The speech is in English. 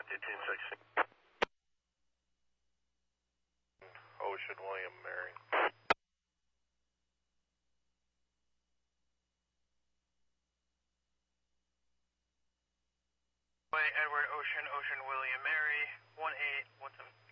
1816. Ocean William Mary. Edward Ocean, Ocean William Mary, 1817.